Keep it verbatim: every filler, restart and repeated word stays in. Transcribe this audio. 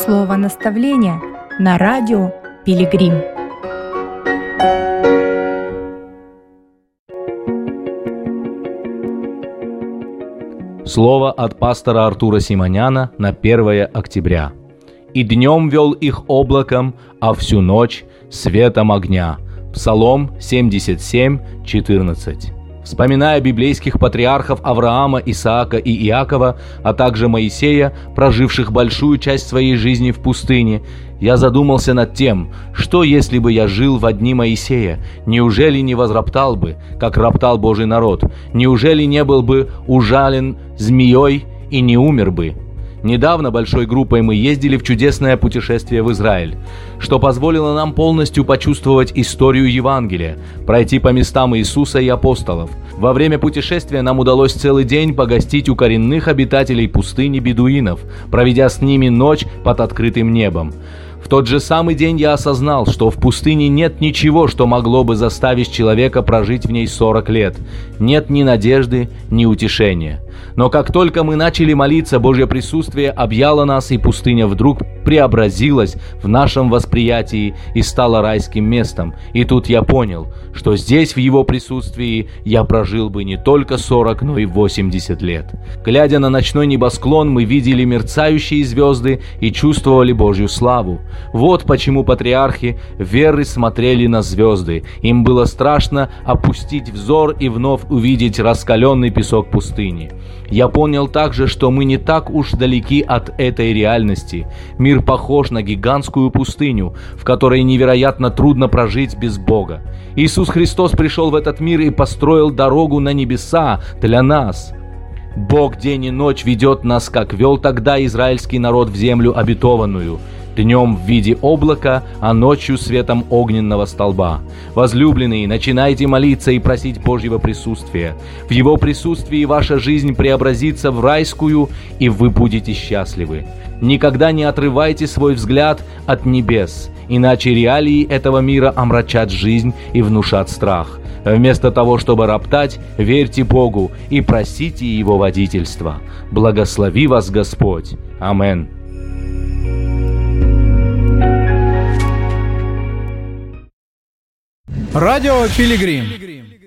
Слово наставления на радио Пилигрим. Слово от пастора Артура Симоняна на первое октября. «И днем вел их облаком, а всю ночь светом огня». Псалом семьдесят семь, четырнадцать. Вспоминая библейских патриархов Авраама, Исаака и Иакова, а также Моисея, проживших большую часть своей жизни в пустыне, я задумался над тем, что если бы я жил в дни Моисея, неужели не возроптал бы, как роптал Божий народ, неужели не был бы ужален змеей и не умер бы? Недавно большой группой мы ездили в чудесное путешествие в Израиль, что позволило нам полностью почувствовать историю Евангелия, пройти по местам Иисуса и апостолов. Во время путешествия нам удалось целый день погостить у коренных обитателей пустыни бедуинов, проведя с ними ночь под открытым небом. В тот же самый день я осознал, что в пустыне нет ничего, что могло бы заставить человека прожить в ней сорок лет. Нет ни надежды, ни утешения. Но как только мы начали молиться, Божье присутствие объяло нас, и пустыня вдруг преобразилась в нашем восприятии и стала райским местом. И тут я понял, что здесь, в Его присутствии, я прожил бы не только сорок, но и восемьдесят лет. Глядя на ночной небосклон, мы видели мерцающие звезды и чувствовали Божью славу. Вот почему патриархи веры смотрели на звезды. Им было страшно опустить взор и вновь увидеть раскаленный песок пустыни. Я понял также, что мы не так уж далеки от этой реальности. Мир похож на гигантскую пустыню, в которой невероятно трудно прожить без Бога. Иисус Христос пришел в этот мир и построил дорогу на небеса для нас. Бог день и ночь ведет нас, как вел тогда израильский народ в землю обетованную. Днем в виде облака, а ночью светом огненного столба. Возлюбленные, начинайте молиться и просить Божьего присутствия. В Его присутствии ваша жизнь преобразится в райскую, и вы будете счастливы. Никогда не отрывайте свой взгляд от небес, иначе реалии этого мира омрачат жизнь и внушат страх. Вместо того, чтобы роптать, верьте Богу и просите Его водительства. Благослови вас Господь. Аминь. Радио Пилигрим.